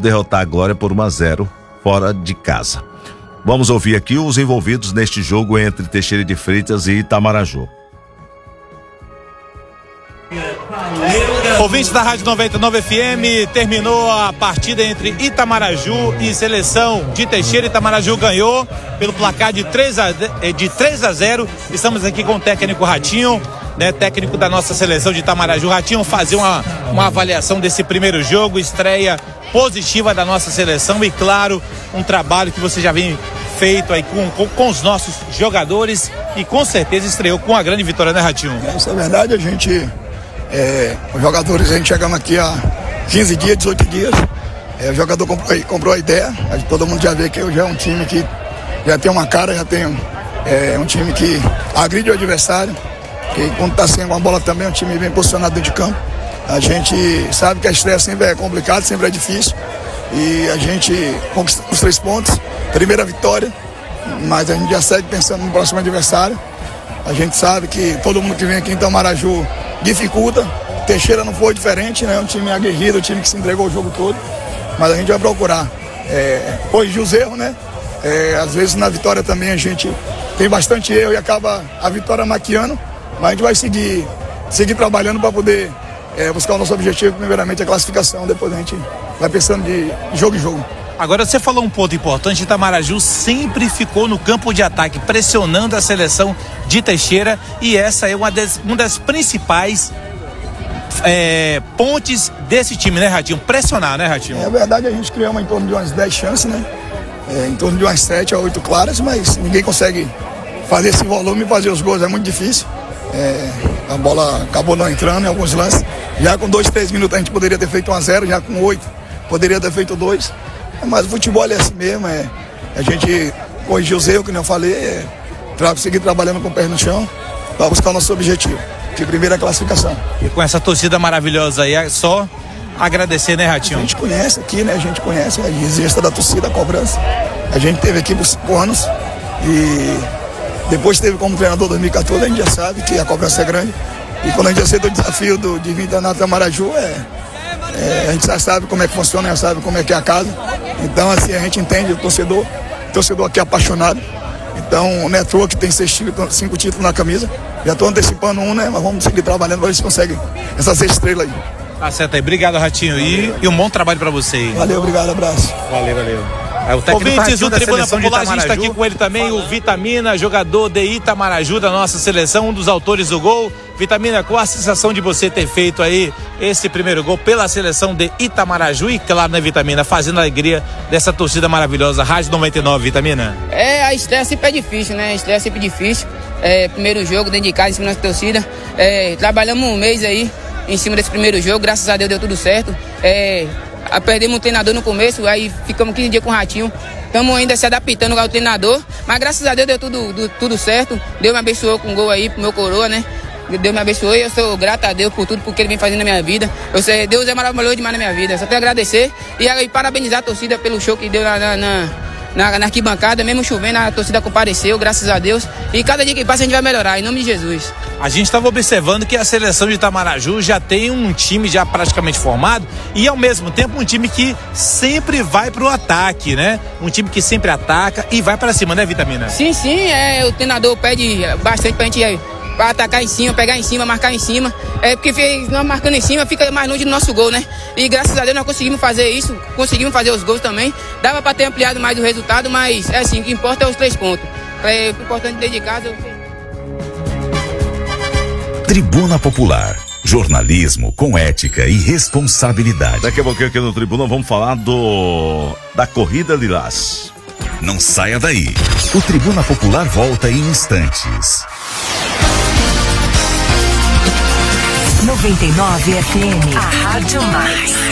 derrotar a Glória por 1-0 fora de casa. Vamos ouvir aqui os envolvidos neste jogo entre Teixeira de Freitas e Itamaraju. Ouvintes da Rádio 99 FM, terminou a partida entre Itamaraju e Seleção de Teixeira. Itamaraju ganhou pelo placar de 3-0. Estamos aqui com o técnico Ratinho, né, técnico da nossa seleção de Itamaraju. Ratinho, fazer uma avaliação desse primeiro jogo, estreia positiva da nossa seleção e, claro, um trabalho que você já vem feito aí com os nossos jogadores e com certeza estreou com uma grande vitória, né, Ratinho? Isso é verdade, os jogadores, a gente chegamos aqui há 15 dias, 18 dias, o jogador comprou a ideia, todo mundo já vê que hoje é um time que já tem uma cara, já tem um time que agride o adversário, que quando está sem uma bola também é um time bem posicionado dentro de campo. A gente sabe que a estreia sempre é complicada, sempre é difícil, e a gente conquistou os 3 pontos, primeira vitória, mas a gente já segue pensando no próximo adversário. A gente sabe que todo mundo que vem aqui em Itamaraju dificulta. Teixeira não foi diferente, né? Um time aguerrido, um time que se entregou o jogo todo. Mas a gente vai procurar corrigir os erros, né? Às vezes na vitória também a gente tem bastante erro e acaba a vitória maquiando. Mas a gente vai seguir trabalhando para poder buscar o nosso objetivo, primeiramente a classificação. Depois a gente vai pensando de jogo em jogo. Agora você falou um ponto importante, Itamaraju sempre ficou no campo de ataque, pressionando a seleção de Teixeira, e essa é uma das principais pontes desse time, né, Ratinho? Pressionar, né, Ratinho? É verdade, a gente criou em torno de umas 10 chances, né? Em torno de umas 7 a 8 claras, mas ninguém consegue fazer esse volume e fazer os gols, é muito difícil. A bola acabou não entrando em alguns lances. Já com 2, 3 minutos a gente poderia ter feito 1-0, já com 8 poderia ter feito 2. Mas o futebol é assim mesmo, a gente corrigir os erros, que nem eu falei, seguir trabalhando com o pé no chão para buscar o nosso objetivo, que primeiro é a classificação. E com essa torcida maravilhosa aí, é só agradecer, né, Ratinho? A gente conhece aqui, né, a gente conhece a exigência da torcida, a cobrança. A gente teve aqui por 5 anos e depois teve como treinador 2014, a gente já sabe que a cobrança é grande. E quando a gente aceitou o desafio de vir na Itamaraju, a gente já sabe como é que funciona, já sabe como é que é a casa. Então, assim, a gente entende o torcedor aqui é apaixonado. Então, o Network tem 5 títulos na camisa. Já estou antecipando né? Mas vamos seguir trabalhando para ver se consegue essas 6 estrelas aí. Tá certo aí. Obrigado, Ratinho. E um bom trabalho para você aí. Valeu, obrigado, abraço. Valeu. Ouvintes do Tribuna Popular, a gente está aqui com ele também, o Vitamina, jogador de Itamaraju da nossa seleção, um dos autores do gol. Vitamina, qual a sensação de você ter feito aí esse primeiro gol pela seleção de Itamaraju e, claro, né, Vitamina, fazendo a alegria dessa torcida maravilhosa, Rádio 99, Vitamina? A estreia sempre é difícil, né? A estreia é sempre difícil. Primeiro jogo dentro de casa, em cima da torcida. Trabalhamos um mês aí em cima desse primeiro jogo, graças a Deus deu tudo certo. Perdemos um treinador no começo, aí ficamos 15 dias com o Ratinho. Estamos ainda se adaptando ao treinador, mas graças a Deus deu tudo certo. Deus me abençoou com um gol aí pro meu coroa, né? Deus me abençoou e eu sou grato a Deus por tudo porque Ele vem fazendo na minha vida. Deus é maravilhoso demais na minha vida. Só tenho a agradecer e parabenizar a torcida pelo show que deu na arquibancada, mesmo chovendo, a torcida compareceu, graças a Deus. E cada dia que passa a gente vai melhorar, em nome de Jesus. A gente estava observando que a seleção de Itamaraju já tem um time já praticamente formado e, ao mesmo tempo, um time que sempre vai pro ataque, né? Um time que sempre ataca e vai para cima, né, Vitamina? Sim, o treinador pede bastante pra gente para atacar em cima, pegar em cima, marcar em cima. Porque nós marcando em cima fica mais longe do nosso gol, né? E graças a Deus nós conseguimos fazer isso, conseguimos fazer os gols também. Dava para ter ampliado mais o resultado, mas assim, o que importa é os 3 pontos. O importante dentro de casa. Tribuna Popular. Jornalismo com ética e responsabilidade. Daqui a pouquinho aqui no Tribuna vamos falar da Corrida Lilás. Não saia daí. O Tribuna Popular volta em instantes. 99 FM, a Rádio Mais.